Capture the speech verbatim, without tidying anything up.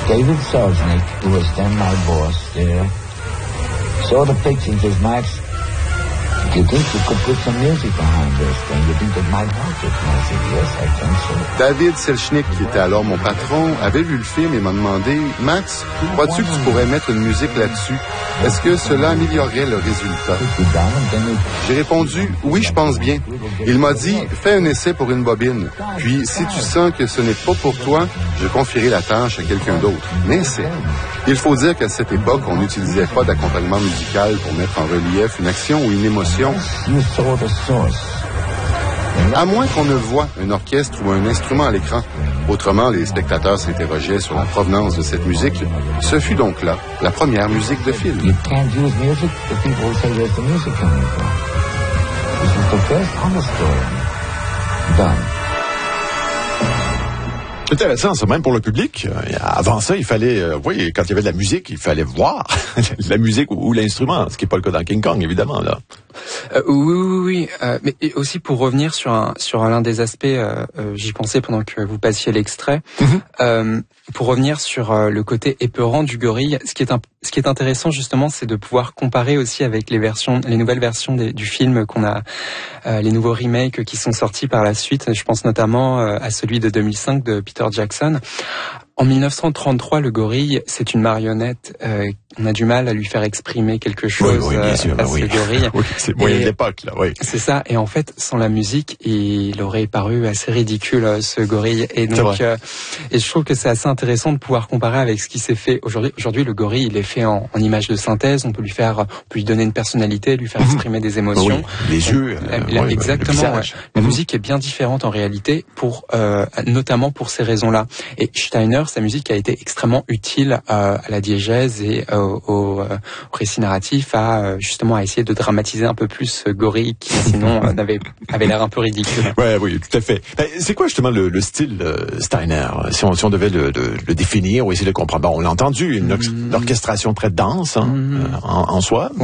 David Selznick, who was then my boss there, saw the picture and says, Max, do you think you could put some music behind this thing? You think it might help it? And I said, yes, I think so. David Selznick, qui était alors mon patron, avait vu le film et m'a demandé, Max, crois-tu que tu pourrais mettre une musique là-dessus? Est-ce que cela améliorerait le résultat? J'ai répondu, oui, je pense bien. Il m'a dit, fais un essai pour une bobine. Puis, si tu sens que ce n'est pas pour toi, je confierai la tâche à quelqu'un d'autre. Mais c'est... Il faut dire qu'à cette époque, on n'utilisait pas d'accompagnement musical pour mettre en relief une action ou une émotion. À moins qu'on ne voie un orchestre ou un instrument à l'écran. Autrement, les spectateurs s'interrogeaient sur la provenance de cette musique. Ce fut donc là la première musique de film. You can't use music, the people will say where's the music coming from. This is the first understory done. C'est intéressant, ça, même pour le public. Avant ça, il fallait, euh, oui, quand il y avait de la musique, il fallait voir la musique ou, ou l'instrument, ce qui n'est pas le cas dans King Kong, évidemment, là. Euh, oui, oui, oui, euh, mais aussi pour revenir sur un, sur l'un des aspects, euh, euh, j'y pensais pendant que vous passiez l'extrait, mm-hmm. euh, pour revenir sur euh, le côté épeurant du gorille, ce qui est un, ce qui est intéressant justement, c'est de pouvoir comparer aussi avec les versions, les nouvelles versions des, du film qu'on a, euh, les nouveaux remakes qui sont sortis par la suite. Je pense notamment euh, à celui de deux mille cinq de Peter Jackson. En mille neuf cent trente-trois, le gorille, c'est une marionnette. Euh, on a du mal à lui faire exprimer quelque chose oui, oui, bien sûr, à oui. ce gorille. Oui, c'est moyen de l'époque, là, oui. C'est ça. Et en fait, sans la musique, il aurait paru assez ridicule, ce gorille. Et donc, euh, et je trouve que c'est assez intéressant de pouvoir comparer avec ce qui s'est fait aujourd'hui. Aujourd'hui, le gorille, il est fait en, en image de synthèse. On peut lui faire, on peut lui donner une personnalité, lui faire exprimer des émotions. Oui, les yeux. Euh, la, oui, exactement. Ouais. La mm-hmm. musique est bien différente en réalité, pour, euh, notamment pour ces raisons-là. Et Steiner, sa musique a été extrêmement utile euh, à la diégèse et euh, au, euh, au récit narratif, à euh, justement à essayer de dramatiser un peu plus ce gorille qui sinon euh, avait, avait l'air un peu ridicule. Ouais, oui, tout à fait. Ben, c'est quoi justement le, le style euh, Steiner, si on, si on devait le, le, le définir ou essayer de comprendre? Bon, on l'a entendu, une, mm. orchestration très dense hein, mm. euh, en, en soi.